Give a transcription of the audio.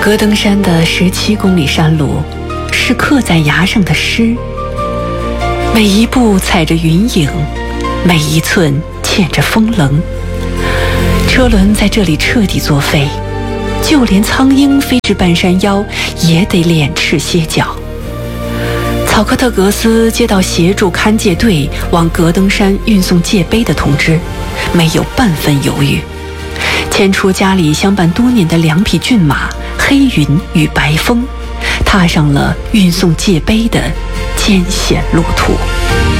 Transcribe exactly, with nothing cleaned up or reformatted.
戈登山的十七公里山路是刻在崖上的诗，每一步踩着云影，每一寸欠着风棱。车轮在这里彻底作废，就连苍鹰飞至半山腰也得敛翅歇脚。草克特格斯接到协助勘界队往戈登山运送界碑的通知，没有半分犹豫，牵出家里相伴多年的两匹骏马黑云与白风，踏上了运送界碑的艰险路途。